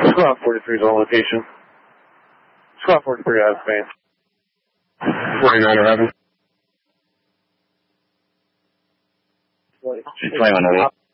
Squad 43 is on location. Squad 43 out of Spain. 49 11. 21 over.